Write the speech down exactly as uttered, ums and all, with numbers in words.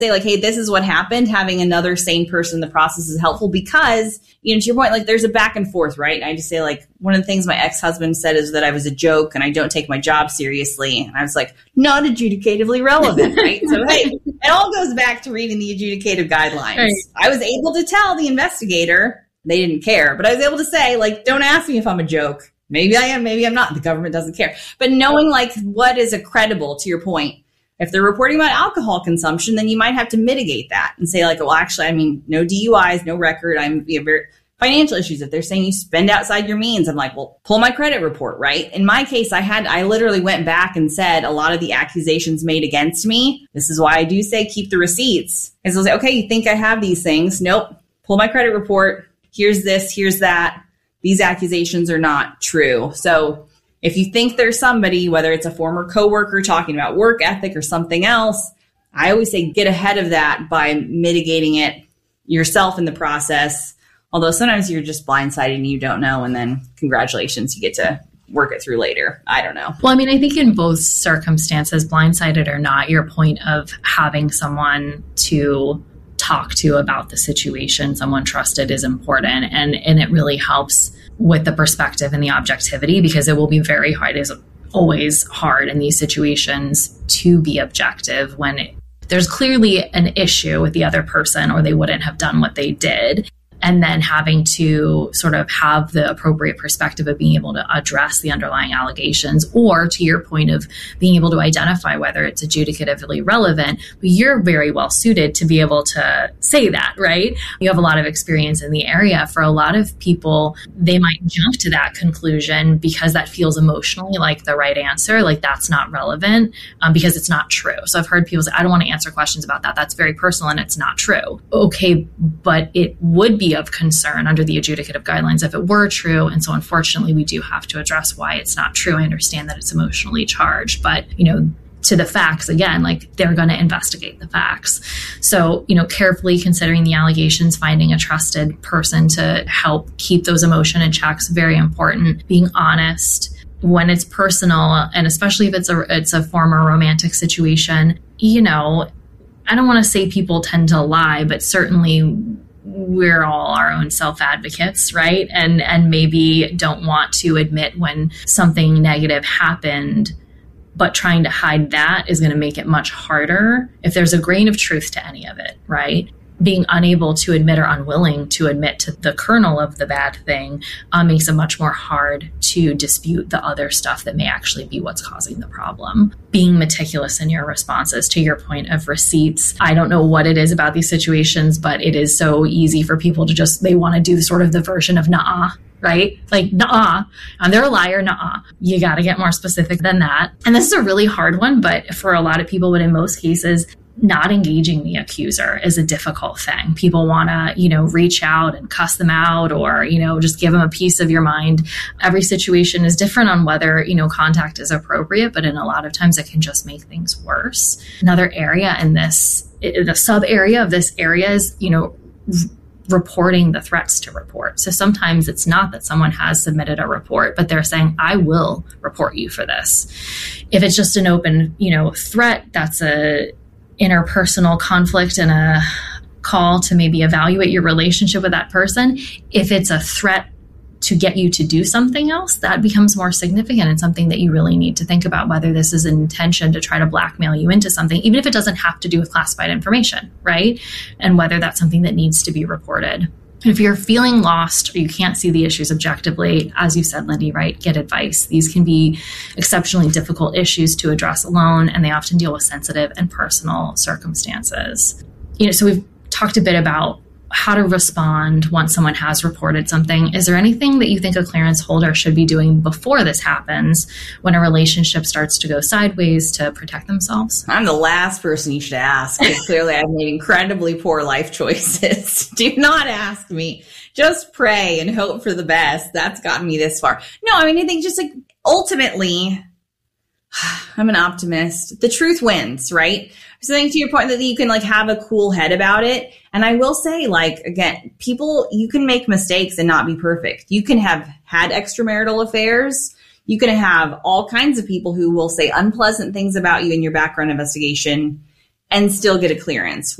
say like, hey, this is what happened. Having another sane person in the process is helpful because, you know, to your point, like there's a back and forth, right? And I just say like, one of the things my ex-husband said is that I was a joke and I don't take my job seriously. And I was like, not adjudicatively relevant, right? So, hey, it all goes back to reading the adjudicative guidelines. Right. I was able to tell the investigator, they didn't care, but I was able to say like, don't ask me if I'm a joke. Maybe I am, maybe I'm not. The government doesn't care. But knowing like what is a credible, to your point, if they're reporting about alcohol consumption, then you might have to mitigate that and say like, well, actually, I mean, no D U Is, no record. I'm you know, very financial issues. If they're saying you spend outside your means, I'm like, well, pull my credit report, right? In my case, I had, I literally went back and said a lot of the accusations made against me. This is why I do say keep the receipts. Because they'll say, okay, you think I have these things? Nope. Pull my credit report. Here's this, here's that. These accusations are not true. So if you think there's somebody, whether it's a former coworker talking about work ethic or something else, I always say get ahead of that by mitigating it yourself in the process. Although sometimes you're just blindsided and you don't know, and then congratulations, you get to work it through later. I don't know. Well, I mean, I think in both circumstances, blindsided or not, your point of having someone to talk to about the situation, someone trusted, is important. And, and it really helps with the perspective and the objectivity, because it will be very hard, is always hard in these situations to be objective when it, there's clearly an issue with the other person or they wouldn't have done what they did. And then having to sort of have the appropriate perspective of being able to address the underlying allegations, or to your point of being able to identify whether it's adjudicatively relevant. But you're very well suited to be able to say that, right? You have a lot of experience in the area. For a lot of people, they might jump to that conclusion because that feels emotionally like the right answer, like that's not relevant um, because it's not true. So I've heard people say, I don't want to answer questions about that. That's very personal and it's not true. Okay, but it would be of concern under the adjudicative guidelines if it were true. And so unfortunately, we do have to address why it's not true. I understand that it's emotionally charged, but, you know, to the facts, again, like they're going to investigate the facts. So, you know, carefully considering the allegations, finding a trusted person to help keep those emotion in check is very important. Being honest when it's personal, and especially if it's a, it's a former romantic situation, you know, I don't want to say people tend to lie, but certainly we're all our own self-advocates, right? And and maybe don't want to admit when something negative happened, but trying to hide that is going to make it much harder if there's a grain of truth to any of it, right? Being unable to admit or unwilling to admit to the kernel of the bad thing uh, makes it much more hard to dispute the other stuff that may actually be what's causing the problem. Being meticulous in your responses, to your point of receipts. I don't know what it is about these situations, but it is so easy for people to just, they want to do sort of the version of nah, right? Like, nah, and they're a liar, nah. You got to get more specific than that. And this is a really hard one, but for a lot of people, but in most cases, not engaging the accuser is a difficult thing. People want to, you know, reach out and cuss them out, or, you know, just give them a piece of your mind. Every situation is different on whether, you know, contact is appropriate, but in a lot of times it can just make things worse. Another area in this, the sub area of this area is, you know, reporting the threats to report. So sometimes it's not that someone has submitted a report, but they're saying, I will report you for this. If it's just an open, you know, threat, that's a interpersonal conflict and a call to maybe evaluate your relationship with that person. If it's a threat to get you to do something else, that becomes more significant and something that you really need to think about, whether this is an intention to try to blackmail you into something, even if it doesn't have to do with classified information, right? And whether that's something that needs to be reported. If you're feeling lost or you can't see the issues objectively, as you said, Lindy, right, get advice. These can be exceptionally difficult issues to address alone, and they often deal with sensitive and personal circumstances. You know, so we've talked a bit about how to respond once someone has reported something. Is there anything that you think a clearance holder should be doing before this happens, when a relationship starts to go sideways, to protect themselves? I'm the last person you should ask, because clearly I've made incredibly poor life choices. Do not ask me. Just pray and hope for the best. That's gotten me this far. No, I mean, I think just like ultimately, I'm an optimist. The truth wins, right? So I think to your point that you can like have a cool head about it. And I will say, like, again, people, you can make mistakes and not be perfect. You can have had extramarital affairs. You can have all kinds of people who will say unpleasant things about you in your background investigation. and still get a clearance.